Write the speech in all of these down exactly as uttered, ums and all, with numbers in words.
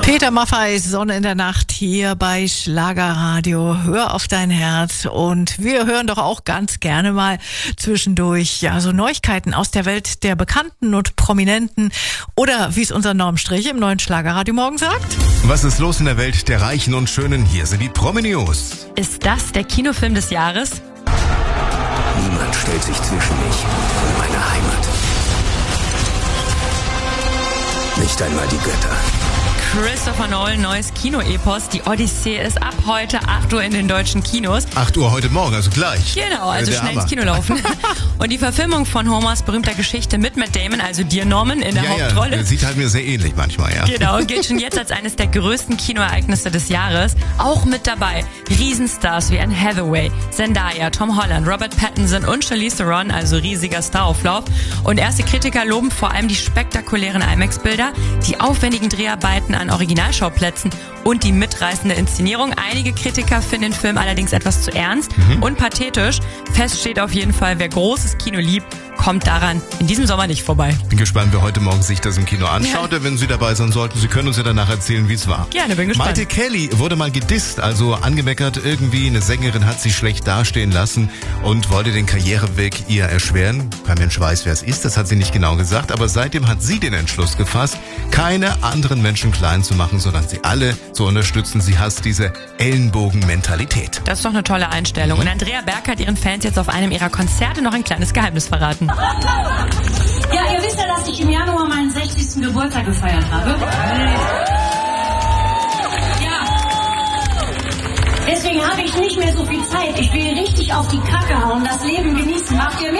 Peter Maffay, Sonne in der Nacht hier bei Schlagerradio. Hör auf dein Herz. Und wir hören doch auch ganz gerne mal zwischendurch ja so Neuigkeiten aus der Welt der Bekannten und Prominenten. Oder wie es unser Norm Strich im neuen Schlagerradio morgen sagt. Was ist los in der Welt der Reichen und Schönen? Hier sind die Promi-News. Ist das der Kinofilm des Jahres? Niemand stellt sich zwischen mich und meine Heimat. Nicht einmal die Götter. Christopher Nolan, neues Kinoepos. Die Odyssee ist ab heute acht Uhr in den deutschen Kinos. acht Uhr heute Morgen, also gleich. Genau, also Der schnell Hammer. ins Kino laufen. Und die Verfilmung von Homers berühmter Geschichte mit Matt Damon, also dir Norman, in der ja, Hauptrolle. Ja, sieht halt mir sehr ähnlich manchmal, ja. Genau, gilt schon jetzt als eines der größten Kinoereignisse des Jahres. Auch mit dabei Riesenstars wie Anne Hathaway, Zendaya, Tom Holland, Robert Pattinson und Charlize Theron, also riesiger Starauflauf. Und erste Kritiker loben vor allem die spektakulären IMAX-Bilder, die aufwendigen Dreharbeiten an Originalschauplätzen und die mitreißende Inszenierung. Einige Kritiker finden den Film allerdings etwas zu ernst mhm. und pathetisch. Fest steht auf jeden Fall, wer großes Kino liebt, kommt daran in diesem Sommer nicht vorbei. Bin gespannt, wer heute Morgen sich das im Kino anschaut. Ja. Wenn Sie dabei sein sollten, Sie können uns ja danach erzählen, wie es war. Gerne, bin gespannt. Maite Kelly wurde mal gedisst, also angemeckert. Irgendwie eine Sängerin hat sich schlecht dastehen lassen und wollte den Karriereweg ihr erschweren. Kein Mensch weiß, wer es ist, das hat sie nicht genau gesagt. Aber seitdem hat sie den Entschluss gefasst, keine anderen Menschen klein zu machen, sondern sie alle zu unterstützen. Sie hasst diese Ellenbogen-Mentalität. Das ist doch eine tolle Einstellung. Und Andrea Berg hat ihren Fans jetzt auf einem ihrer Konzerte noch ein kleines Geheimnis verraten. Ja, ihr wisst ja, dass ich im Januar meinen sechzigsten Geburtstag gefeiert habe. Ja. Deswegen habe ich nicht mehr so viel Zeit. Ich will richtig auf die Kacke hauen, das Leben genießen. Macht ihr mit?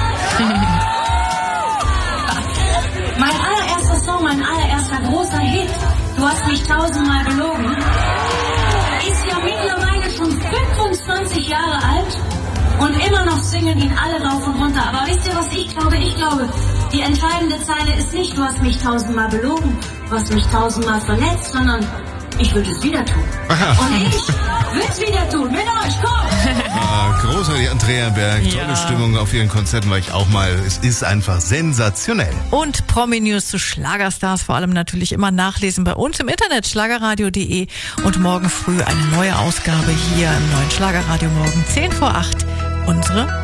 Mein allererster Song, mein allererster großer Hit, Du hast mich tausendmal belogen, ist ja mittlerweile schon fünfundzwanzig Jahre alt und immer noch singen ihn alle rauf und runter. Aber wisst ihr, was ich glaube? Ich glaube, die entscheidende Zeile ist nicht, du hast mich tausendmal belogen, du hast mich tausendmal verletzt, sondern ich würde es wieder tun. Und ich würde es wieder tun. Mit euch, komm! Ah, großartig, Andrea Berg. Ja. Tolle Stimmung auf ihren Konzerten war ich auch mal. Es ist einfach sensationell. Und Promi-News zu Schlagerstars vor allem natürlich immer nachlesen bei uns im Internet, schlagerradio punkt de. Und morgen früh eine neue Ausgabe hier im neuen Schlagerradio morgen zehn vor acht. Unsere